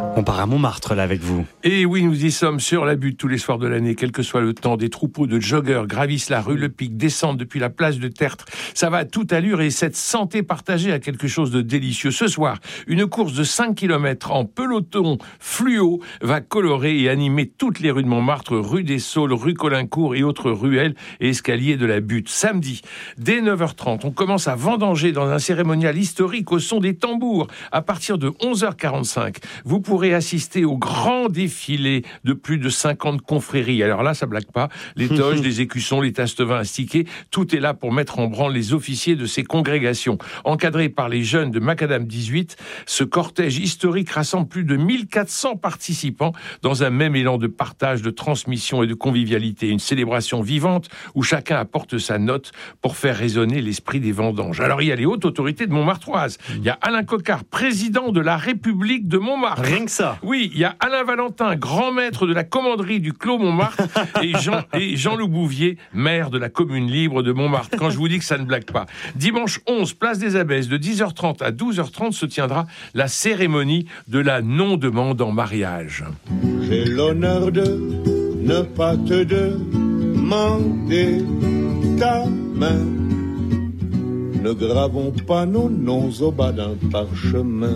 On part à Montmartre là avec vous. Et oui, nous y sommes sur la butte tous les soirs de l'année, quel que soit le temps. Des troupeaux de joggeurs gravissent la rue Le Pic, descendent depuis la place de Tertre. Ça va à toute allure et cette santé partagée a quelque chose de délicieux. Ce soir, une course de 5 km en peloton fluo va colorer et animer toutes les rues de Montmartre, rue des Saules, rue Colincourt et autres ruelles et escaliers de la butte. Samedi, dès 9h30, on commence à vendanger dans un cérémonial historique au son des tambours. À partir de 11h45, vous pourrez assister au grand défilé de plus de 50 confréries. Alors là, ça blague pas. Les toges, les écussons, les tasses-vins astiqués, tout est là pour mettre en branle les officiers de ces congrégations. Encadré par les jeunes de Macadam 18, ce cortège historique rassemble plus de 1400 participants dans un même élan de partage, de transmission et de convivialité. Une célébration vivante où chacun apporte sa note pour faire résonner l'esprit des vendanges. Alors il y a les hautes autorités de Montmartroise. Il y a Alain Coquart, président de la République de Montmartre. Rien que ça. Oui, il y a Alain Valentin, grand maître de la commanderie du Clos Montmartre, et Jean-Loup Bouvier, maire de la commune libre de Montmartre. Quand je vous dis que ça ne blague pas. Dimanche 11, place des Abbesses, de 10h30 à 12h30 se tiendra la cérémonie de la non-demande en mariage. J'ai l'honneur de ne pas te demander ta main. Ne gravons pas nos noms au bas d'un parchemin.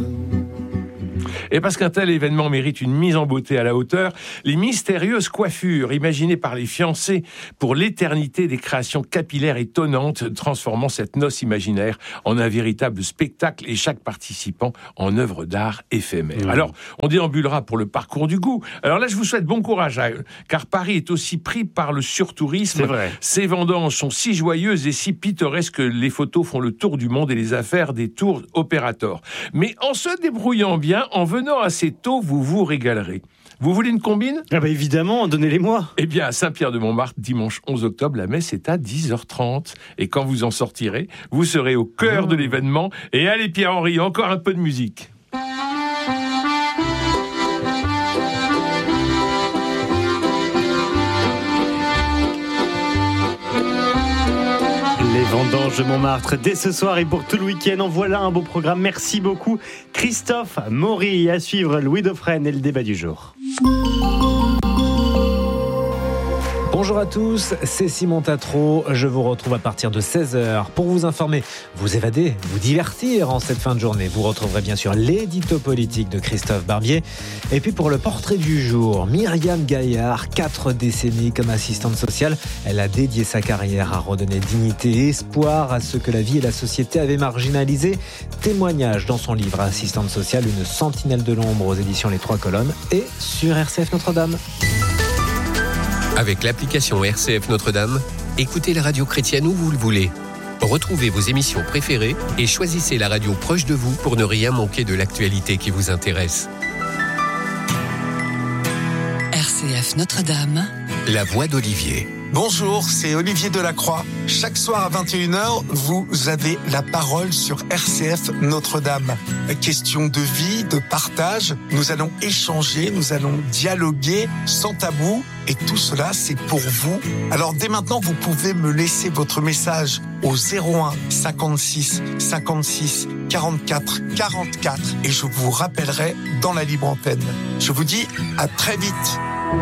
Et parce qu'un tel événement mérite une mise en beauté à la hauteur, les mystérieuses coiffures imaginées par les fiancés pour l'éternité des créations capillaires étonnantes, transformant cette noce imaginaire en un véritable spectacle et chaque participant en œuvre d'art éphémère. Alors, on déambulera pour le parcours du goût. Alors là, je vous souhaite bon courage, car Paris est aussi pris par le surtourisme. C'est vrai. Ces vendanges sont si joyeuses et si pittoresques que les photos font le tour du monde et les affaires des tours opérateurs. Mais en se débrouillant bien, en venant assez tôt, vous vous régalerez. Vous voulez une combine ? Ah bah évidemment, donnez-les-moi. Eh bien, à Saint-Pierre-de-Montmartre, dimanche 11 octobre, la messe est à 10h30. Et quand vous en sortirez, vous serez au cœur de l'événement. Et allez, Pierre-Henri, encore un peu de musique. Les vendanges de Montmartre, dès ce soir et pour tout le week-end. En voilà un beau programme. Merci beaucoup, Christophe Maury. À suivre, Louis Dauphren et le débat du jour. Bonjour à tous, c'est Simon Tatro. Je vous retrouve à partir de 16h pour vous informer, vous évader, vous divertir en cette fin de journée. Vous retrouverez bien sûr l'édito politique de Christophe Barbier. Et puis pour le portrait du jour, Myriam Gaillard, 4 décennies comme assistante sociale. Elle a dédié sa carrière à redonner dignité et espoir à ceux que la vie et la société avaient marginalisés. Témoignage dans son livre Assistante sociale, une sentinelle de l'ombre aux éditions Les Trois Colonnes et sur RCF Notre-Dame. Avec l'application RCF Notre-Dame, écoutez la radio chrétienne où vous le voulez. Retrouvez vos émissions préférées et choisissez la radio proche de vous pour ne rien manquer de l'actualité qui vous intéresse. RCF Notre-Dame, La voix d'Olivier. Bonjour, c'est Olivier Delacroix. Chaque soir à 21h, vous avez la parole sur RCF Notre-Dame. Question de vie, de partage, nous allons échanger, nous allons dialoguer sans tabou. Et tout cela, c'est pour vous. Alors dès maintenant, vous pouvez me laisser votre message au 01 56 56 44 44 et je vous rappellerai dans la libre antenne. Je vous dis à très vite.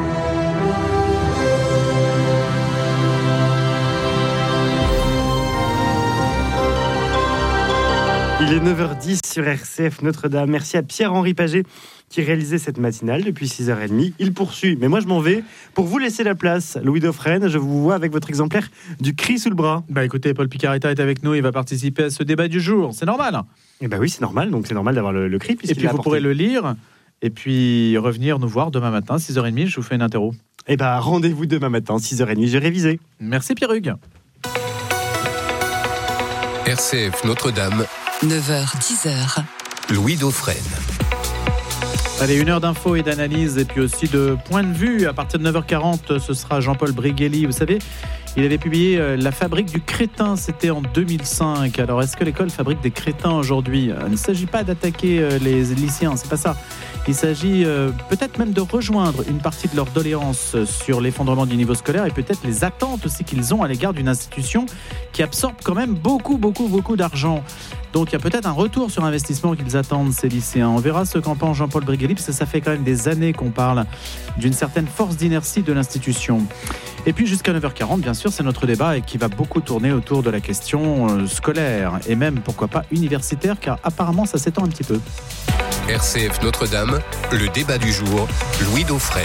Il est 9h10 sur RCF Notre-Dame. Merci à Pierre-Henri Paget qui réalisait cette matinale depuis 6h30. Il poursuit, mais moi je m'en vais. Pour vous laisser la place, Louis Dauphren, je vous vois avec votre exemplaire du cri sous le bras. Bah écoutez, Paul Picaretta est avec nous, il va participer à ce débat du jour, c'est normal. Eh bah oui, c'est normal, donc c'est normal d'avoir le cri. Et puis vous pourrez le lire, et puis revenir nous voir demain matin, 6h30, je vous fais une interro. Eh bah rendez-vous demain matin, 6h30, j'ai révisé. Merci Pierre Hugues. RCF Notre-Dame, 9h, 10h. Louis Dauphren. Allez, 1 heure d'infos et d'analyse et puis aussi de point de vue. À partir de 9h40, ce sera Jean-Paul Brigelli. Vous savez, il avait publié La fabrique du crétin, c'était en 2005. Alors, est-ce que l'école fabrique des crétins aujourd'hui ? Il ne s'agit pas d'attaquer les lycéens, c'est pas ça. Il s'agit peut-être même de rejoindre une partie de leurs doléances sur l'effondrement du niveau scolaire et peut-être les attentes aussi qu'ils ont à l'égard d'une institution qui absorbe quand même beaucoup d'argent. Donc il y a peut-être un retour sur investissement qu'ils attendent, ces lycéens. On verra ce qu'en pense Jean-Paul Briguely, parce que ça fait quand même des années qu'on parle d'une certaine force d'inertie de l'institution. Et puis jusqu'à 9h40, bien sûr, c'est notre débat et qui va beaucoup tourner autour de la question scolaire et même, pourquoi pas, universitaire, car apparemment ça s'étend un petit peu. RCF Notre-Dame, le débat du jour, Louis Dauphren.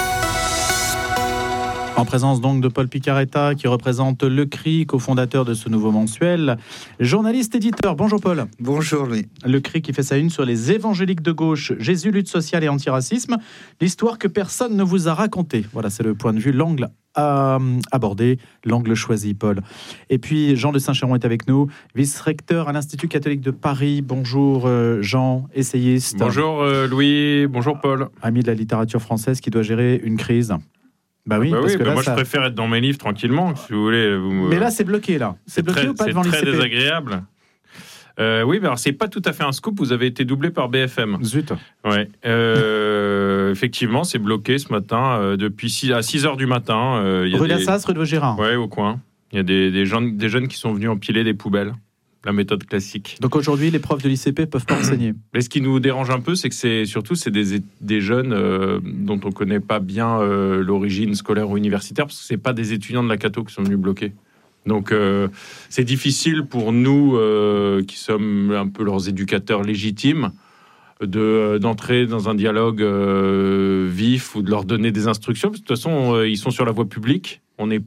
En présence donc de Paul Picaretta, qui représente Le Cri, cofondateur de ce nouveau mensuel. Journaliste, éditeur, bonjour Paul. Bonjour Louis. Le Cri qui fait sa une sur les évangéliques de gauche, Jésus, lutte sociale et antiracisme, l'histoire que personne ne vous a racontée. Voilà, c'est le point de vue, l'angle à aborder, l'angle choisi, Paul. Et puis Jean de Saint-Chéron est avec nous, vice-recteur à l'Institut catholique de Paris. Bonjour Jean, essayiste. Bonjour Louis, bonjour Paul. Ami de la littérature française qui doit gérer une crise. Bah oui, parce que là, moi je préfère être dans mes livres tranquillement, si vous voulez. Mais là c'est bloqué là. C'est bloqué ou pas devant l'ICP ? C'est très désagréable. Oui, mais alors c'est pas tout à fait un scoop. Vous avez été doublé par BFM. Zut. Ouais. Effectivement, c'est bloqué ce matin depuis 6h du matin. Rue d'Assas, rue de Vaugirard. Ouais, au coin. Il y a des jeunes qui sont venus empiler des poubelles. La méthode classique. Donc aujourd'hui, les profs de l'ICP peuvent pas enseigner. Mais ce qui nous dérange un peu, c'est que c'est des jeunes dont on connaît pas bien l'origine scolaire ou universitaire, parce que c'est pas des étudiants de la Cato qui sont venus bloquer. Donc c'est difficile pour nous, qui sommes un peu leurs éducateurs légitimes, d'entrer dans un dialogue vif ou de leur donner des instructions. Parce que de toute façon, ils sont sur la voie publique. On n'a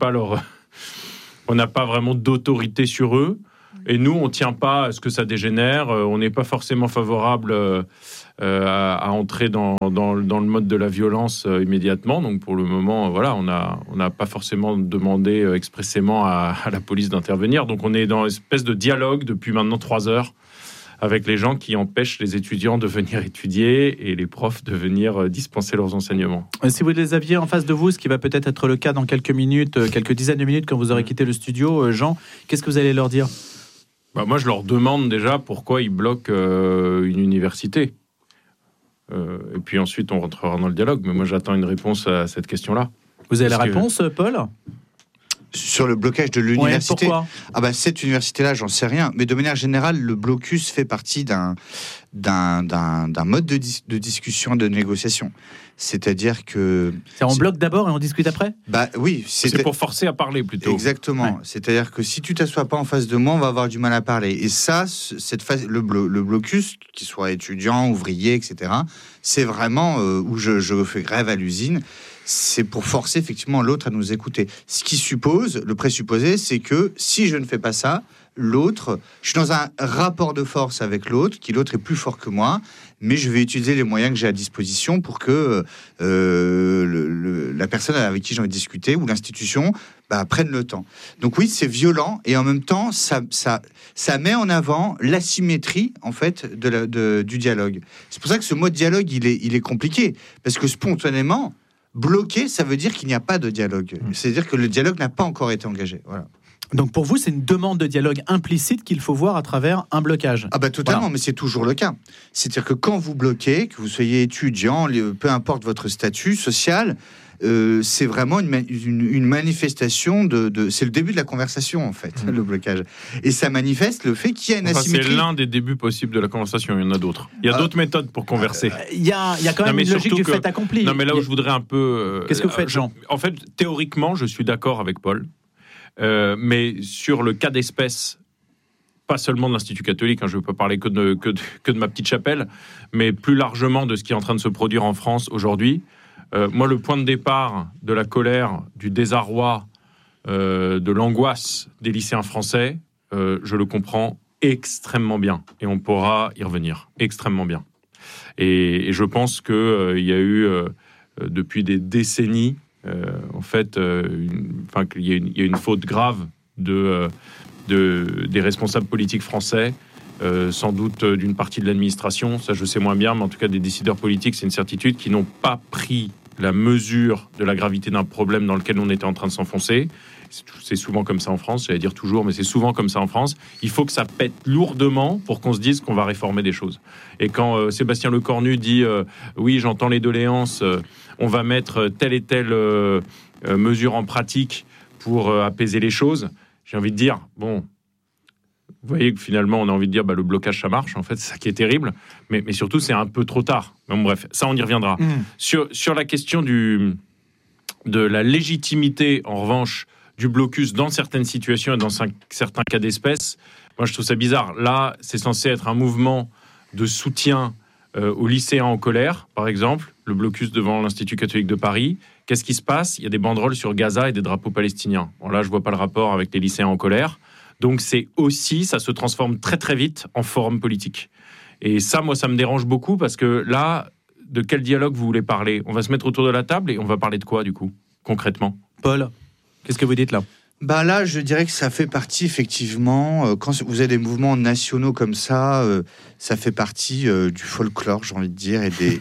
pas vraiment d'autorité sur eux. Et nous, on ne tient pas à ce que ça dégénère. On n'est pas forcément favorable à entrer dans le mode de la violence immédiatement. Donc, pour le moment, voilà, on n'a pas forcément demandé expressément à la police d'intervenir. Donc, on est dans une espèce de dialogue depuis maintenant 3 heures avec les gens qui empêchent les étudiants de venir étudier et les profs de venir dispenser leurs enseignements. Si vous les aviez en face de vous, ce qui va peut-être être le cas dans quelques minutes, quelques dizaines de minutes quand vous aurez quitté le studio, Jean, qu'est-ce que vous allez leur dire ? Moi, je leur demande déjà pourquoi ils bloquent une université. Et puis ensuite, on rentrera dans le dialogue. Mais moi, j'attends une réponse à cette question-là. Vous avez la réponse, Paul ? Sur le blocage de l'université. Ouais, pourquoi ? Cette université-là, j'en sais rien. Mais de manière générale, le blocus fait partie d'un mode de discussion, de négociation. C'est-à-dire que... On bloque d'abord et on discute après ? Oui. C'est pour forcer à parler plutôt. Exactement. Ouais. C'est-à-dire que si tu t'assois pas en face de moi, on va avoir du mal à parler. Et ça, cette phase, le blocus, qu'il soit étudiant, ouvrier, etc., c'est vraiment où je fais grève à l'usine. C'est pour forcer effectivement l'autre à nous écouter. Ce qui suppose, le présupposé, c'est que si je ne fais pas ça, l'autre, je suis dans un rapport de force avec l'autre, l'autre est plus fort que moi, mais je vais utiliser les moyens que j'ai à disposition pour que la personne avec qui j'ai envie de discuter ou l'institution prenne le temps. Donc oui, c'est violent et en même temps, ça met en avant l'asymétrie en fait du dialogue. C'est pour ça que ce mot de dialogue, il est compliqué, parce que spontanément, bloqué, ça veut dire qu'il n'y a pas de dialogue. C'est-à-dire que le dialogue n'a pas encore été engagé. Voilà. Donc pour vous, c'est une demande de dialogue implicite qu'il faut voir à travers un blocage. Totalement, voilà. Mais c'est toujours le cas. C'est-à-dire que quand vous bloquez, que vous soyez étudiant, peu importe votre statut social, c'est vraiment une manifestation c'est le début de la conversation en fait, le blocage. Et ça manifeste le fait qu'il y a une asymétrie. C'est l'un des débuts possibles de la conversation, il y en a d'autres. Il y a d'autres méthodes pour converser. Il y a quand même une logique du fait accompli. Non mais là où je voudrais un peu... Qu'est-ce que vous faites, Jean ? En fait, théoriquement, je suis d'accord avec Paul. Mais sur le cas d'espèce, pas seulement de l'Institut catholique, je ne veux pas parler que de ma petite chapelle, mais plus largement de ce qui est en train de se produire en France aujourd'hui. Moi, le point de départ de la colère, du désarroi, de l'angoisse des lycéens français, je le comprends extrêmement bien. Et on pourra y revenir extrêmement bien. Et je pense qu'il y a eu, depuis des décennies, qu'il y a une faute grave des responsables politiques français, sans doute d'une partie de l'administration, ça je sais moins bien, mais en tout cas des décideurs politiques, c'est une certitude, qui n'ont pas pris la mesure de la gravité d'un problème dans lequel on était en train de s'enfoncer. c'est souvent comme ça en France, j'allais dire toujours, mais c'est souvent comme ça en France. Il faut que ça pète lourdement pour qu'on se dise qu'on va réformer des choses. Et quand Sébastien Lecornu dit oui, j'entends les doléances, on va mettre telle et telle mesure en pratique pour apaiser les choses, j'ai envie de dire, bon, vous voyez que finalement, on a envie de dire, le blocage, ça marche. En fait, c'est ça qui est terrible. Mais surtout, c'est un peu trop tard. Bon, bref, ça, on y reviendra. Sur la question de la légitimité, en revanche, du blocus dans certaines situations et dans certains cas d'espèce, moi, je trouve ça bizarre. Là, c'est censé être un mouvement de soutien aux lycéens en colère, par exemple, le blocus devant l'Institut catholique de Paris. Qu'est-ce qui se passe ? Il y a des banderoles sur Gaza et des drapeaux palestiniens. Bon, là, je ne vois pas le rapport avec les lycéens en colère. Donc, c'est aussi, ça se transforme très, très vite en forum politique. Et ça, moi, ça me dérange beaucoup parce que là, de quel dialogue vous voulez parler ? On va se mettre autour de la table et on va parler de quoi, du coup, concrètement ? Paul, qu'est-ce que vous dites là ? Là, je dirais que ça fait partie, effectivement, quand vous avez des mouvements nationaux comme ça, ça fait partie du folklore, j'ai envie de dire,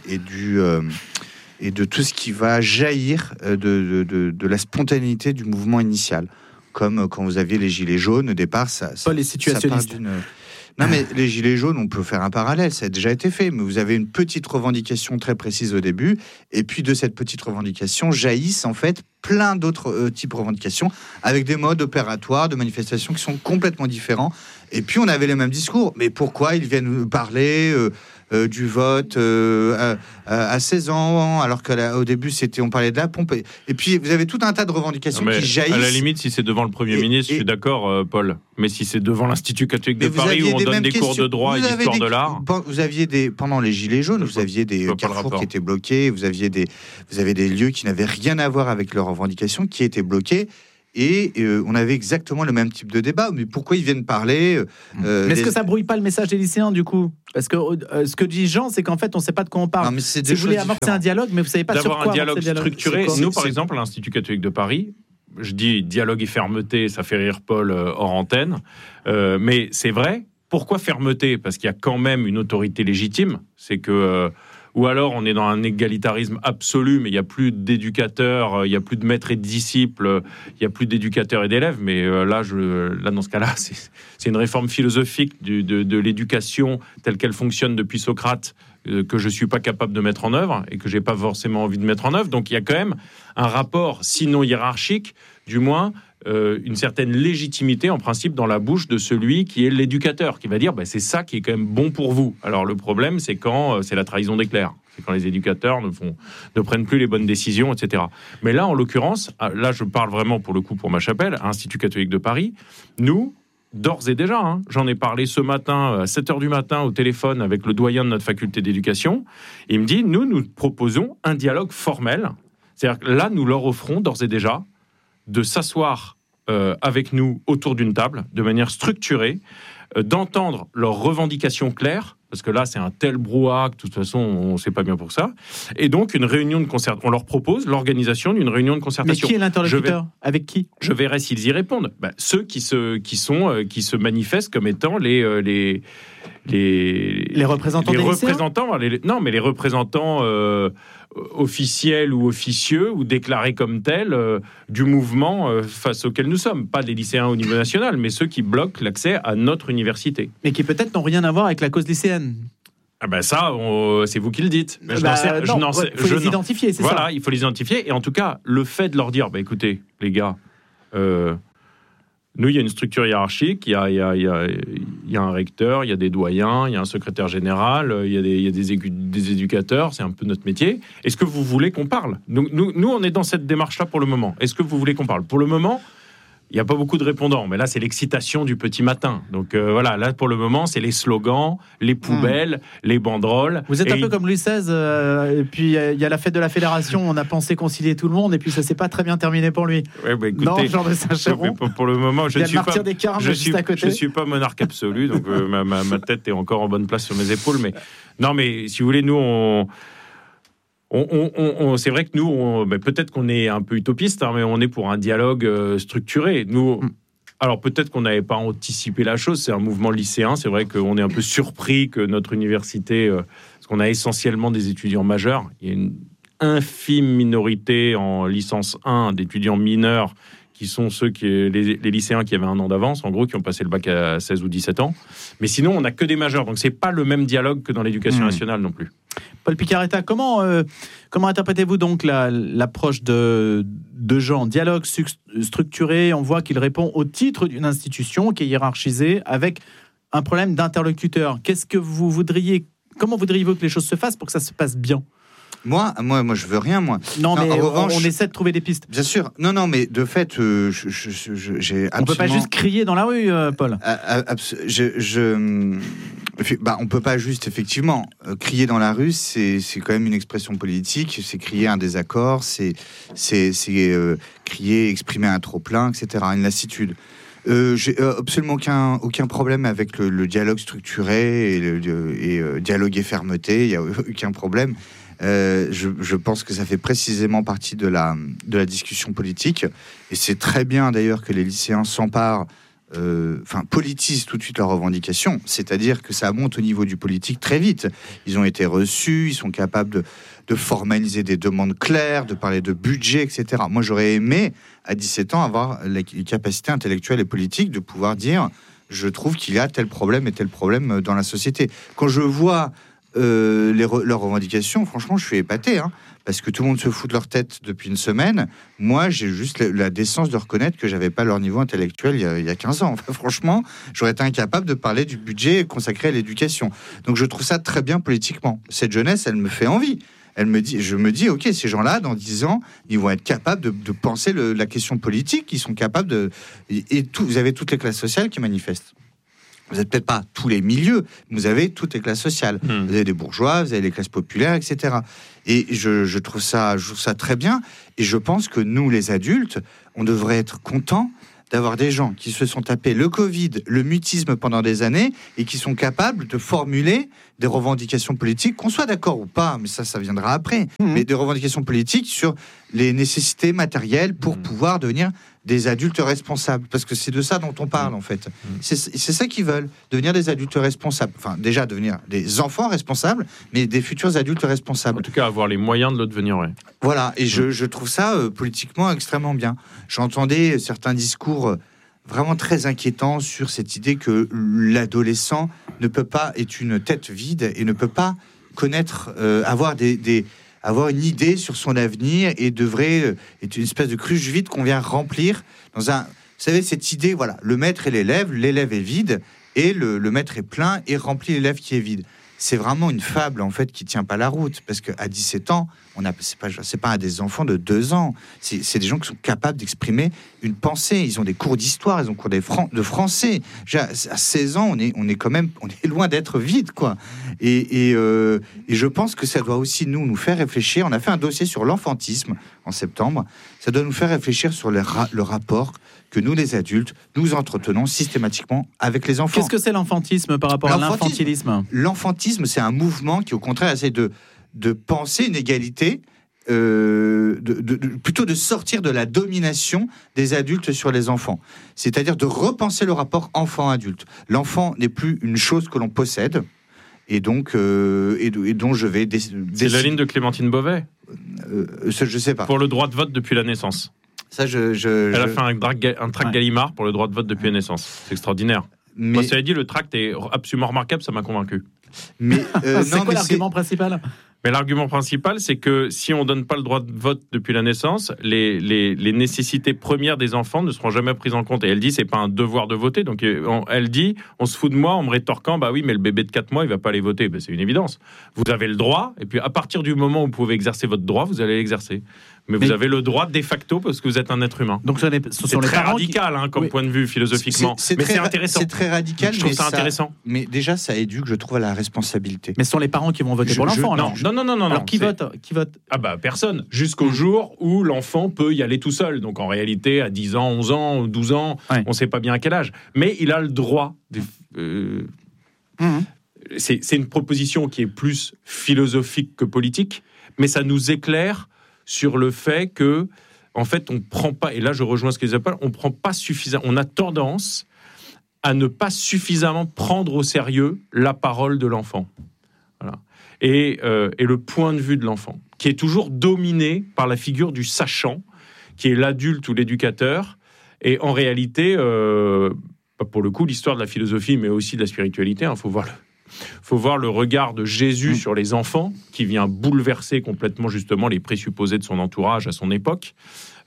et de tout ce qui va jaillir de la spontanéité du mouvement initial. Comme quand vous aviez les gilets jaunes, au départ, pas les situationnistes. Non, mais les gilets jaunes, on peut faire un parallèle, ça a déjà été fait, mais vous avez une petite revendication très précise au début, et puis de cette petite revendication jaillissent en fait plein d'autres types de revendications, avec des modes opératoires de manifestation qui sont complètement différents. Et puis on avait les mêmes discours, mais pourquoi ils viennent parler du vote à 16 ans, alors qu'au début on parlait de la pompe. Et puis vous avez tout un tas de revendications qui jaillissent. À la limite, si c'est devant le Premier ministre, je suis d'accord, Paul. Mais si c'est devant l'Institut catholique de Paris où on donne des cours de droit et d'histoire de l'art, vous aviez pendant les gilets jaunes, vous aviez des carrefours qui étaient bloqués, vous avez des lieux qui n'avaient rien à voir avec leurs revendications qui étaient bloqués. Et on avait exactement le même type de débat. Mais pourquoi ils viennent parler Mais est-ce que ça brouille pas le message des lycéens, du coup ? Parce que ce que dit Jean, c'est qu'en fait, on ne sait pas de quoi on parle. Non, mais c'est si vous voulez amorcer un dialogue, mais vous ne savez pas sur quoi. D'avoir un dialogue structuré. Nous, par exemple, à l'Institut catholique de Paris, je dis dialogue et fermeté, ça fait rire Paul hors antenne. Mais c'est vrai. Pourquoi fermeté ? Parce qu'il y a quand même une autorité légitime. C'est que... ou alors on est dans un égalitarisme absolu, mais il n'y a plus d'éducateurs, il n'y a plus de maîtres et de disciples, il n'y a plus d'éducateurs et d'élèves. Mais là, dans ce cas-là, c'est une réforme philosophique de l'éducation telle qu'elle fonctionne depuis Socrate, que je ne suis pas capable de mettre en œuvre et que je n'ai pas forcément envie de mettre en œuvre. Donc il y a quand même un rapport, sinon hiérarchique, du moins... une certaine légitimité en principe dans la bouche de celui qui est l'éducateur, qui va dire c'est ça qui est quand même bon pour vous. Alors le problème, c'est quand c'est la trahison des clercs, c'est quand les éducateurs ne prennent plus les bonnes décisions, etc. Mais là, en l'occurrence, là je parle vraiment pour le coup pour ma chapelle, Institut catholique de Paris, nous, d'ores et déjà, j'en ai parlé ce matin à 7h du matin au téléphone avec le doyen de notre faculté d'éducation, il me dit, nous proposons un dialogue formel, c'est-à-dire que là, nous leur offrons d'ores et déjà de s'asseoir avec nous autour d'une table, de manière structurée, d'entendre leurs revendications claires, parce que là, c'est un tel brouhaha que de toute façon, on ne sait pas bien pour ça, et donc une réunion de concertation. On leur propose l'organisation d'une réunion de concertation. Mais qui est l'interlocuteur ? Avec qui ? Je verrai s'ils y répondent. Ceux qui se manifestent comme étant les représentants des représentants, les représentants officiels ou officieux ou déclarés comme tels du mouvement face auquel nous sommes. Pas les lycéens au niveau national, mais ceux qui bloquent l'accès à notre université. Mais qui peut-être n'ont rien à voir avec la cause lycéenne. Ça, c'est vous qui le dites. Mais il faut les identifier, c'est ça. Voilà, il faut les identifier. Et en tout cas, le fait de leur dire, écoutez, les gars, nous, il y a une structure hiérarchique, il y a un recteur, il y a des doyens, il y a un secrétaire général, il y a des éducateurs, c'est un peu notre métier. Est-ce que vous voulez qu'on parle ? Nous, on est dans cette démarche-là pour le moment. Est-ce que vous voulez qu'on parle ? Pour le moment, il n'y a pas beaucoup de répondants, mais là, c'est l'excitation du petit matin. Donc voilà, là, pour le moment, c'est les slogans, les poubelles, les banderoles. Vous êtes un peu comme Louis XVI, et puis il y a la fête de la Fédération, on a pensé concilier tout le monde, et puis ça ne s'est pas très bien terminé pour lui. Ouais, écoutez, non, Jean de Saint-Chéron. Pour le moment, je ne suis pas monarque absolu, donc ma tête est encore en bonne place sur mes épaules. Mais non, mais si vous voulez, nous, c'est vrai que nous, peut-être qu'on est un peu utopiste, mais on est pour un dialogue structuré. Nous, alors peut-être qu'on n'avait pas anticipé la chose, c'est un mouvement lycéen, c'est vrai qu'on est un peu surpris que notre université, parce qu'on a essentiellement des étudiants majeurs, il y a une infime minorité en licence 1 d'étudiants mineurs qui sont les lycéens qui avaient un an d'avance, en gros, qui ont passé le bac à 16 ou 17 ans. Mais sinon, on n'a que des majeurs. Donc, c'est pas le même dialogue que dans l'éducation nationale non plus. Paul Picaretta, comment interprétez-vous donc l'approche de Jean ? Dialogue structuré, on voit qu'il répond au titre d'une institution qui est hiérarchisée avec un problème d'interlocuteur. Comment voudriez-vous que les choses se fassent pour que ça se passe bien ? Moi, je veux rien, moi. Non, mais en revanche, on essaie de trouver des pistes. Bien sûr. Non, mais de fait, j'ai absolument... On peut pas juste crier dans la rue, Paul. On peut pas juste, effectivement, crier dans la rue. C'est quand même une expression politique. C'est crier un désaccord. C'est crier, exprimer un trop-plein, etc. Une lassitude. J'ai absolument aucun problème avec le dialogue structuré et dialogue et fermeté. Il y a aucun problème. Je pense que ça fait précisément partie de la discussion politique, et c'est très bien d'ailleurs que les lycéens s'emparent, politisent tout de suite leurs revendications, c'est-à-dire que ça monte au niveau du politique très vite. Ils ont été reçus, ils sont capables de formaliser des demandes claires, de parler de budget, etc. Moi, j'aurais aimé, à 17 ans, avoir les capacités intellectuelles et politiques de pouvoir dire « je trouve qu'il y a tel problème et tel problème dans la société ». Quand je vois leurs revendications, franchement, je suis épaté, parce que tout le monde se fout de leur tête depuis une semaine. Moi, j'ai juste la décence de reconnaître que j'avais pas leur niveau intellectuel il y a 15 ans. Enfin, franchement, j'aurais été incapable de parler du budget consacré à l'éducation. Donc, je trouve ça très bien politiquement. Cette jeunesse, elle me fait envie. Je me dis, ok, ces gens-là, dans 10 ans, ils vont être capables de penser la question politique. Ils sont capables vous avez toutes les classes sociales qui manifestent. Vous n'avez peut-être pas tous les milieux, mais vous avez toutes les classes sociales. Vous avez des bourgeois, vous avez les classes populaires, etc. Et je trouve ça très bien. Et je pense que nous, les adultes, on devrait être contents d'avoir des gens qui se sont tapés le Covid, le mutisme pendant des années, et qui sont capables de formuler des revendications politiques, qu'on soit d'accord ou pas, mais ça viendra après, mais des revendications politiques sur les nécessités matérielles pour pouvoir devenir des adultes responsables, parce que c'est de ça dont on parle en fait. C'est ça qu'ils veulent, devenir des adultes responsables. Enfin, déjà devenir des enfants responsables, mais des futurs adultes responsables. En tout cas, avoir les moyens de le devenir, ouais. Voilà, et je trouve ça politiquement extrêmement bien. J'entendais certains discours vraiment très inquiétants sur cette idée que l'adolescent est une tête vide et ne peut pas connaître, avoir une idée sur son avenir et devrait être une espèce de cruche vide qu'on vient remplir dans un... Vous savez, cette idée, voilà, le maître et l'élève est vide et le maître est plein et remplit l'élève qui est vide. C'est vraiment une fable, en fait, qui tient pas la route, parce qu'à 17 ans, c'est pas des enfants de 2 ans, c'est des gens qui sont capables d'exprimer une pensée. Ils ont des cours d'histoire, ils ont cours de français. À 16 ans, on est loin d'être vide, quoi. Et je pense que ça doit aussi nous faire réfléchir. On a fait un dossier sur l'enfantisme en septembre. Ça doit nous faire réfléchir sur le rapport que nous, les adultes, nous entretenons systématiquement avec les enfants. Qu'est-ce que c'est l'enfantisme par rapport à l'infantilisme ? L'enfantisme, c'est un mouvement qui, au contraire, essaie de penser une égalité, plutôt de sortir de la domination des adultes sur les enfants. C'est-à-dire de repenser le rapport enfant-adulte. L'enfant n'est plus une chose que l'on possède, et donc dont je vais... C'est la ligne de Clémentine Beauvais. Je sais pas. Pour le droit de vote depuis la naissance. Ça, Elle a fait un tract Gallimard pour le droit de vote depuis la naissance. C'est extraordinaire. Moi, cela dit, le tract est absolument remarquable, ça m'a convaincu. Mais c'est quoi l'argument principal ? Mais l'argument principal, c'est que si on ne donne pas le droit de vote depuis la naissance, les nécessités premières des enfants ne seront jamais prises en compte. Et elle dit, c'est pas un devoir de voter. Donc elle dit, on se fout de moi en me rétorquant, bah oui, mais le bébé de 4 mois, il va pas aller voter. Ben, c'est une évidence. Vous avez le droit, et puis à partir du moment où vous pouvez exercer votre droit, vous allez l'exercer. Mais vous avez le droit de facto parce que vous êtes un être humain. Donc c'est très radical comme point de vue philosophiquement. Mais c'est intéressant. C'est très radical. Je trouve ça intéressant. Mais déjà, ça éduque, je trouve, à la responsabilité. Mais ce sont les parents qui vont voter pour l'enfant. Non. Alors qui vote Ah bah personne. Jusqu'au jour où l'enfant peut y aller tout seul. Donc en réalité, à 10 ans, 11 ans, 12 ans, on ne sait pas bien à quel âge. Mais il a le droit. C'est une proposition qui est plus philosophique que politique, mais ça nous éclaire sur le fait que, en fait, on prend pas, et là je rejoins ce qu'ils appellent, on prend pas suffisamment, on a tendance à ne pas suffisamment prendre au sérieux la parole de l'enfant. Voilà. Et le point de vue de l'enfant, qui est toujours dominé par la figure du sachant, qui est l'adulte ou l'éducateur, Et en réalité, pour le coup, l'histoire de la philosophie, mais aussi de la spiritualité, faut voir le regard de Jésus sur les enfants, qui vient bouleverser complètement justement les présupposés de son entourage à son époque.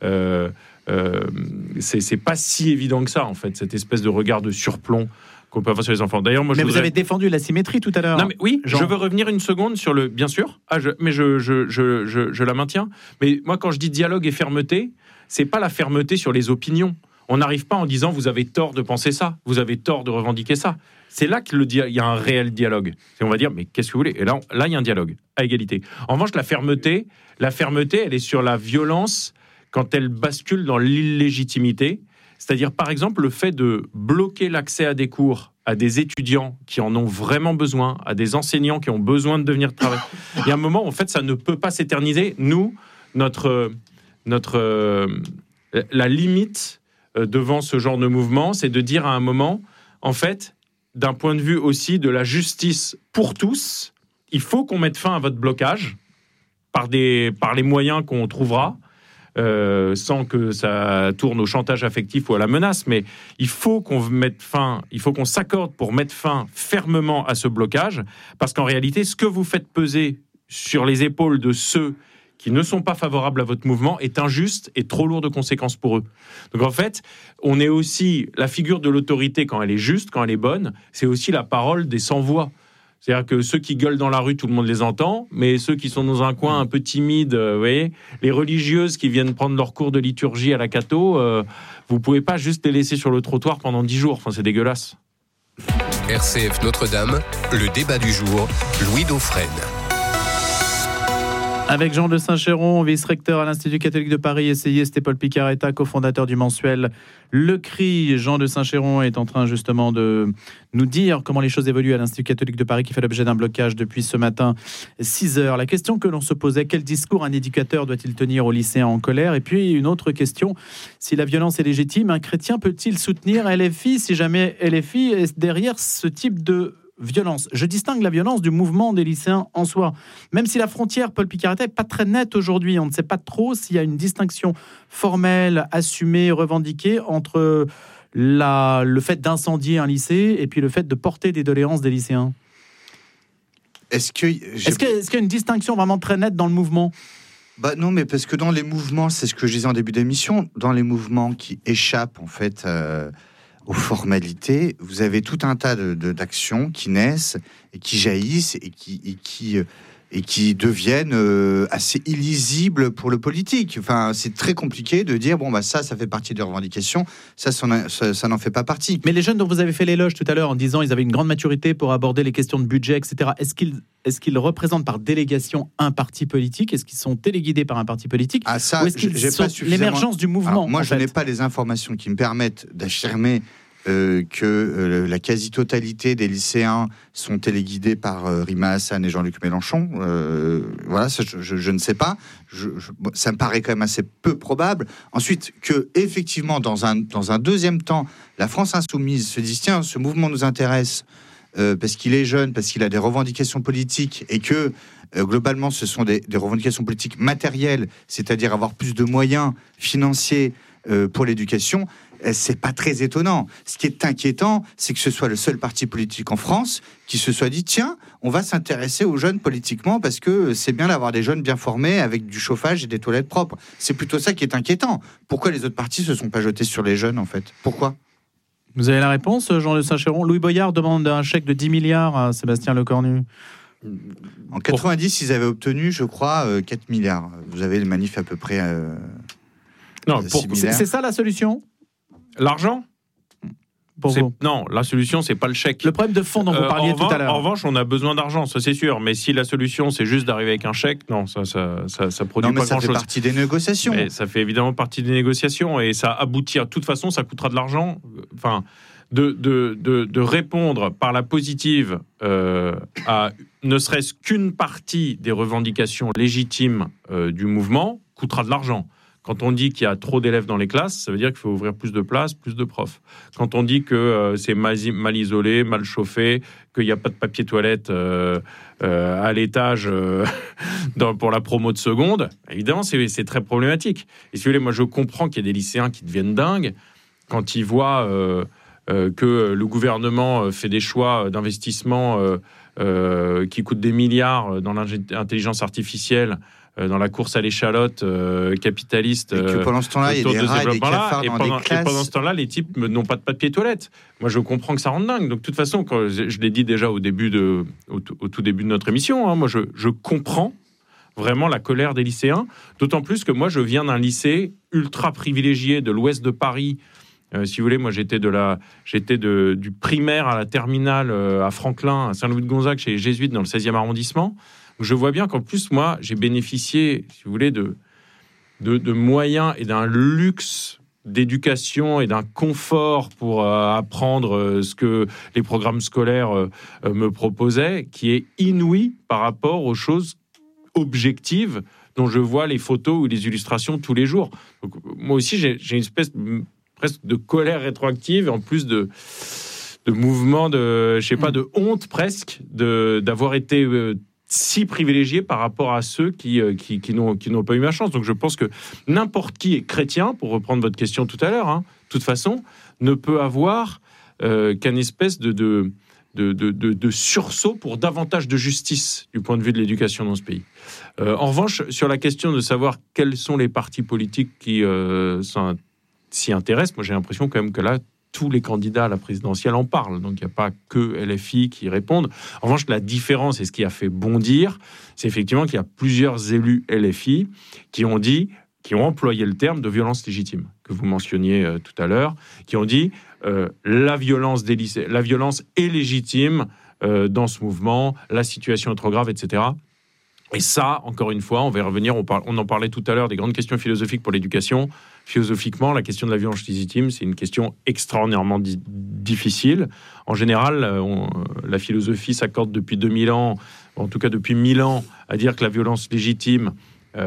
C'est pas si évident que ça, en fait, cette espèce de regard de surplomb qu'on peut avoir sur les enfants. D'ailleurs, moi, vous avez défendu la symétrie tout à l'heure. Non, mais oui, Jean. je veux revenir une seconde sur le... Bien sûr, je la maintiens. Mais moi, quand je dis dialogue et fermeté, c'est pas la fermeté sur les opinions. On n'arrive pas en disant « vous avez tort de penser ça, vous avez tort de revendiquer ça ». C'est là qu'il y a un réel dialogue. Et on va dire « mais qu'est-ce que vous voulez ?» Et là, il y a un dialogue, à égalité. En revanche, la fermeté, elle est sur la violence quand elle bascule dans l'illégitimité. C'est-à-dire, par exemple, le fait de bloquer l'accès à des cours à des étudiants qui en ont vraiment besoin, à des enseignants qui ont besoin de devenir travailler. Il y a un moment où, en fait, ça ne peut pas s'éterniser. Nous, la limite devant ce genre de mouvement, c'est de dire à un moment, en fait, d'un point de vue aussi de la justice pour tous, il faut qu'on mette fin à votre blocage par les moyens qu'on trouvera, sans que ça tourne au chantage affectif ou à la menace, mais il faut qu'on s'accorde pour mettre fin fermement à ce blocage, parce qu'en réalité, ce que vous faites peser sur les épaules de ceux qui ne sont pas favorables à votre mouvement est injuste et trop lourd de conséquences pour eux. Donc en fait, on est aussi la figure de l'autorité quand elle est juste, quand elle est bonne, c'est aussi la parole des sans-voix. C'est-à-dire que ceux qui gueulent dans la rue, tout le monde les entend, mais ceux qui sont dans un coin un peu timide, vous voyez, les religieuses qui viennent prendre leur cours de liturgie à la catho, vous pouvez pas juste les laisser sur le trottoir pendant 10 jours. Enfin, c'est dégueulasse. RCF Notre-Dame, le débat du jour, Louis Dauphren. Avec Jean de Saint-Chéron, vice-recteur à l'Institut catholique de Paris, essayiste, et Paul Picaretta, cofondateur du mensuel Le Cri. Jean de Saint-Chéron est en train justement de nous dire comment les choses évoluent à l'Institut catholique de Paris, qui fait l'objet d'un blocage depuis ce matin 6h. La question que l'on se posait, quel discours un éducateur doit-il tenir aux lycéens en colère? Et puis une autre question, si la violence est légitime, un chrétien peut-il soutenir LFI si jamais LFI est derrière ce type de violence? Je distingue la violence du mouvement des lycéens en soi. Même si la frontière, Paul Picaretta, n'est pas très nette aujourd'hui, on ne sait pas trop s'il y a une distinction formelle, assumée, revendiquée entre le fait d'incendier un lycée et puis le fait de porter des doléances des lycéens. Est-ce qu'il y a une distinction vraiment très nette dans le mouvement? Non, mais parce que dans les mouvements, c'est ce que je disais en début d'émission, dans les mouvements qui échappent en fait aux formalités, vous avez tout un tas d'actions qui naissent et qui jaillissent et qui deviennent assez illisibles pour le politique. Enfin, c'est très compliqué de dire ça fait partie des revendications, ça n'en fait pas partie. Mais les jeunes dont vous avez fait l'éloge tout à l'heure en disant ils avaient une grande maturité pour aborder les questions de budget, etc. Est-ce qu'ils représentent par délégation un parti politique? Est-ce qu'ils sont téléguidés par un parti politique? Ou est-ce qu'ils sont l'émergence du mouvement? Alors, moi, je n'ai pas les informations qui me permettent d'affirmer que la quasi-totalité des lycéens sont téléguidés par Rima Hassan et Jean-Luc Mélenchon. Voilà, ça, je ne sais pas. Ça me paraît quand même assez peu probable. Ensuite, que effectivement, dans un deuxième temps, la France insoumise se dise tiens, ce mouvement nous intéresse parce qu'il est jeune, parce qu'il a des revendications politiques et que globalement, ce sont des revendications politiques matérielles, c'est-à-dire avoir plus de moyens financiers pour l'éducation. C'est pas très étonnant. Ce qui est inquiétant, c'est que ce soit le seul parti politique en France qui se soit dit tiens, on va s'intéresser aux jeunes politiquement parce que c'est bien d'avoir des jeunes bien formés avec du chauffage et des toilettes propres. C'est plutôt ça qui est inquiétant. Pourquoi les autres partis se sont pas jetés sur les jeunes en fait? Pourquoi? Vous avez la réponse, Jean de Saint-Chéron? Louis Boyard demande un chèque de 10 milliards à Sébastien Lecornu. En 90, ils avaient obtenu, je crois, 4 milliards. Vous avez le manif à peu près c'est ça la solution? L'argent? Non, la solution, c'est pas le chèque. Le problème de fond dont vous parliez tout à l'heure. En revanche, on a besoin d'argent, ça c'est sûr. Mais si la solution, c'est juste d'arriver avec un chèque, non, ça produit pas grand-chose. Ça fait partie des négociations. Mais ça fait évidemment partie des négociations et ça aboutit. De toute façon, ça coûtera de l'argent. Enfin, de répondre par la positive à ne serait-ce qu'une partie des revendications légitimes du mouvement coûtera de l'argent. Quand on dit qu'il y a trop d'élèves dans les classes, ça veut dire qu'il faut ouvrir plus de places, plus de profs. Quand on dit que c'est mal isolé, mal chauffé, qu'il n'y a pas de papier toilette à l'étage pour la promo de seconde, évidemment, c'est très problématique. Et si vous voulez, moi, je comprends qu'il y ait des lycéens qui deviennent dingues, quand ils voient que le gouvernement fait des choix d'investissement qui coûtent des milliards dans l'intelligence artificielle, dans la course à l'échalote capitaliste. Et que pendant ce temps-là, il y a des rats et des cafards dans des classes. Et pendant ce temps-là, les types n'ont pas de papier toilette. Moi, je comprends que ça rende dingue. Donc, de toute façon, quand je l'ai dit déjà au tout début de notre émission, moi, je comprends vraiment la colère des lycéens. D'autant plus que moi, je viens d'un lycée ultra privilégié de l'ouest de Paris. Si vous voulez, moi, j'étais du primaire à la terminale à Franklin, à Saint-Louis-de-Gonzague, chez les Jésuites, dans le 16e arrondissement. Je vois bien qu'en plus, moi, j'ai bénéficié, si vous voulez, de moyens et d'un luxe d'éducation et d'un confort pour apprendre ce que les programmes scolaires me proposaient, qui est inouï par rapport aux choses objectives dont je vois les photos ou les illustrations tous les jours. Donc, moi aussi, j'ai une espèce presque de colère rétroactive, en plus de mouvement de honte presque, d'avoir été si privilégié par rapport à ceux qui n'ont pas eu ma chance. Donc je pense que n'importe qui est chrétien, pour reprendre votre question tout à l'heure, de toute façon, ne peut avoir qu'un espèce de sursaut pour davantage de justice du point de vue de l'éducation dans ce pays. En revanche, sur la question de savoir quels sont les partis politiques qui s'y intéressent, moi j'ai l'impression quand même que là, tous les candidats à la présidentielle en parlent, donc il n'y a pas que LFI qui répondent. En revanche, la différence, et ce qui a fait bondir, c'est effectivement qu'il y a plusieurs élus LFI qui ont employé le terme de violence légitime, que vous mentionniez tout à l'heure, qui ont dit la violence est légitime dans ce mouvement, la situation est trop grave, etc. Et ça, encore une fois, on va y revenir, on en parlait tout à l'heure des grandes questions philosophiques pour l'éducation. Philosophiquement, la question de la violence légitime, c'est une question extraordinairement difficile. En général, la philosophie s'accorde depuis 2000 ans, en tout cas depuis 1000 ans, à dire que la violence légitime